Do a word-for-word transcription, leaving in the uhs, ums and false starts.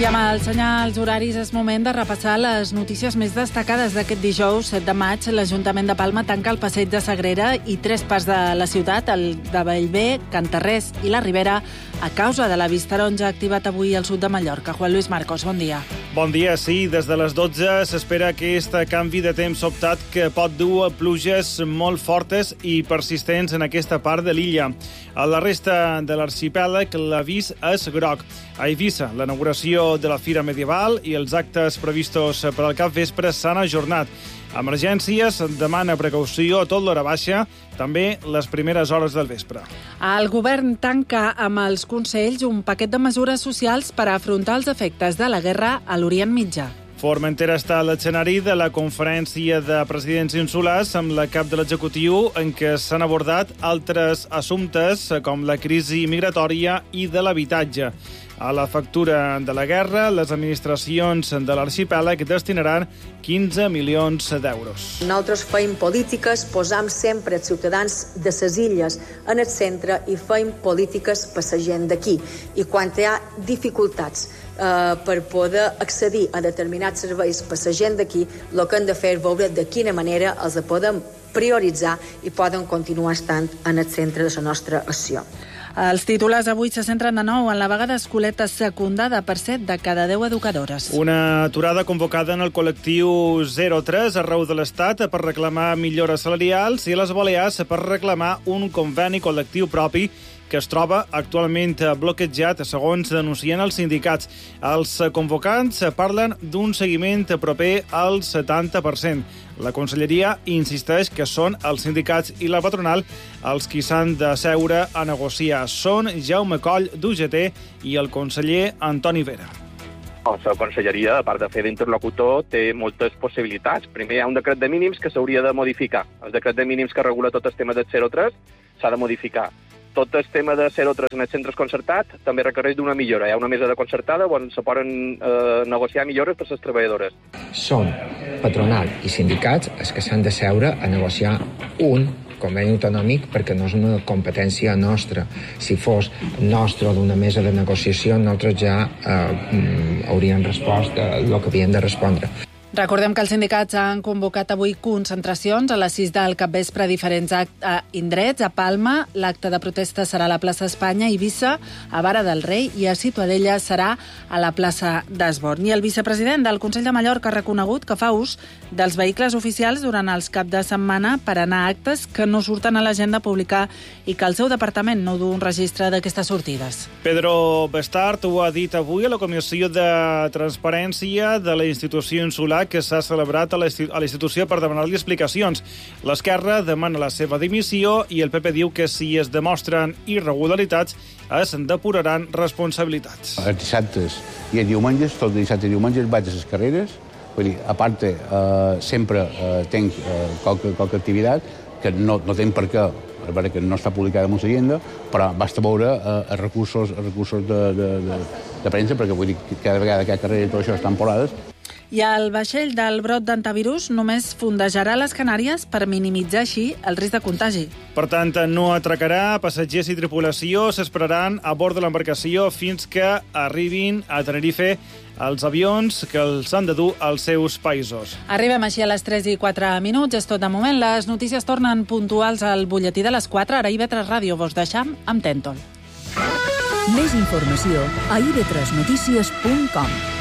I amb els senyals horaris és moment de repassar les notícies més destacades d'aquest dijous set de maig. L'Ajuntament de Palma tanca el passeig de Sagrera i tres parts de la ciutat, el de Bellver, Cantarrés i la Ribera, a causa de la vista taronja activat avui al sud de Mallorca. Juan Luis Marcos, bon dia. Bon dia, sí. Des de les dotze s'espera aquest canvi de temps sobtat que pot dur a pluges molt fortes i persistents en aquesta part de l'illa. A la resta de l'arxipèlag l'avís és groc. A Eivissa, l'inauguració de la Fira Medieval i els actes previstos per al capvespre s'han ajornat. Emergències demana precaució a tot l'hora baixa, també les primeres hores del vespre. El govern tanca amb els consells un paquet de mesures socials per a afrontar els efectes de la guerra a l'Orient Mitjà. Formentera està a l'escenari de la conferència de presidents insulars amb la cap de l'executiu, en què s'han abordat altres assumptes com la crisi migratòria i de l'habitatge. A la factura de la guerra, les administracions de l'arxipèlag destinaran quinze milions d'euros. Nosaltres feim polítiques, posam sempre els ciutadans de les illes en el centre i feim polítiques per la gent d'aquí. I quan hi ha dificultats eh, per poder accedir a determinats serveis per la gent d'aquí, el que hem de fer és veure de quina manera els podem prioritzar i poden continuar estant en el centre de la nostra acció. Els titulars avui se centren de nou en la vaga d'escoleta secundada per set de cada deu educadores. Una aturada convocada en el col·lectiu zero tres arreu de l'Estat per reclamar millores salarials i a les Balears per reclamar un conveni col·lectiu propi que es troba actualment bloquejat, segons denuncien els sindicats. Els convocants parlen d'un seguiment proper al setanta per cent. La Conselleria insisteix que són els sindicats i la patronal els qui s'han de seure a negociar. Són Jaume Coll, d'U G T, i el conseller Antoni Vera. La Conselleria, a part de fer d'interlocutor, té moltes possibilitats. Primer, hi ha un decret de mínims que s'hauria de modificar. El decret de mínims que regula tot el tema del zero tres s'ha de modificar. Tot el tema de zero tres en els centres concertats també requereix d'una millora. Hi ha una mesa de concertada on se poden eh, negociar millores per les treballadores. Són patronal i sindicats els que s'han de seure a negociar un conveni autonòmic perquè no és una competència nostra. Si fos nostra d'una mesa de negociació, nosaltres ja eh, hauríem respost el que havíem de respondre. Recordem que els sindicats han convocat avui concentracions a les sis del capvespre a diferents indrets. A Palma, l'acte de protesta serà a la plaça Espanya, a Eivissa, a Vara del Rei i a Ciutadella serà a la plaça d'Esborn. I el vicepresident del Consell de Mallorca ha reconegut que fa ús dels vehicles oficials durant els caps de setmana per anar a actes que no surten a l'agenda pública i que el seu departament no du un registre d'aquestes sortides. Pedro Bestart ho ha dit avui a la Comissió de Transparència de la institució insular que s'ha celebrat a la institució per demanar-li explicacions. L'esquerra demana la seva dimissió i el P P diu que si es demostren irregularitats es depuraran responsabilitats. Els dissabtes i els diumenges, tots els dissabtes i diumenges vaig a les carreres, vull dir, a part eh, sempre eh, tenc eh, qualque, qualque activitat que no, no tenc per què, és veritat que no està publicada en l'agenda, però basta veure eh, els recursos, els recursos de, de, de, de premsa, perquè vull dir que cada vegada que hi ha carrera i tot això estan temporades. I el vaixell del brot d'antivirus només fondejarà les Canàries per minimitzar així el risc de contagi. Per tant, no atracarà, passatgers i tripulació s'esperaran a bord de l'embarcació fins que arribin a Tenerife els avions que els han de dur als seus països. Arribem així a les tres i quatre minuts. És tot de moment. Les notícies tornen puntuals al butlletí de les quatre. Ara a I V tres Ràdio vos deixam amb Tèntol. Més informació a i ve tres notícies punt com.